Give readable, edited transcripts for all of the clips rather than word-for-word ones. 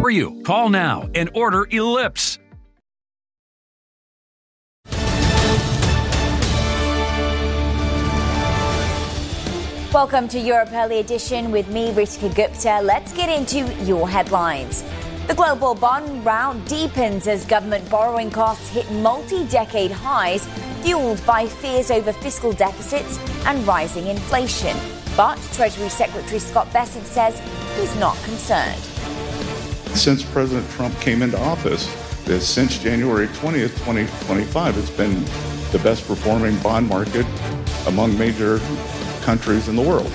for you. Call now and order Ellipse. Welcome to Europe Early Edition with me, Ritika Gupta. Let's get into your headlines. The global bond rout deepens as government borrowing costs hit multi-decade highs, fueled by fears over fiscal deficits and rising inflation. But Treasury Secretary Scott Bessent says he's not concerned. Since President Trump came into office, since January 20th, 2025, it's been the best performing bond market among major countries in the world.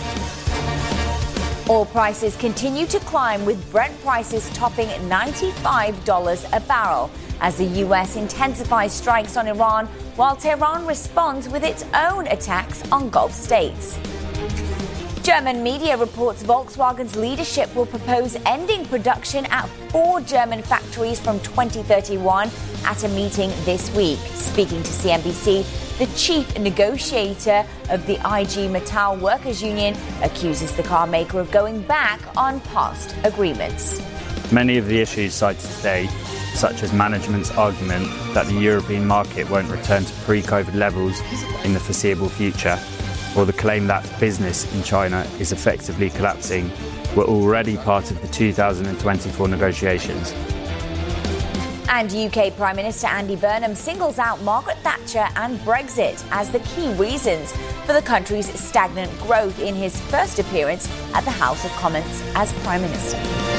Oil prices continue to climb, with Brent prices topping $95 a barrel as the U.S. intensifies strikes on Iran, while Tehran responds with its own attacks on Gulf states. German media reports Volkswagen's leadership will propose ending production at 4 German factories from 2031 at a meeting this week. Speaking to CNBC, the chief negotiator of the IG Metall Workers Union accuses the car maker of going back on past agreements. Many of the issues cited today, such as management's argument that the European market won't return to pre-COVID levels in the foreseeable future, or the claim that business in China is effectively collapsing, were already part of the 2024 negotiations. And UK Prime Minister Andy Burnham singles out Margaret Thatcher and Brexit as the key reasons for the country's stagnant growth in his first appearance at the House of Commons as Prime Minister.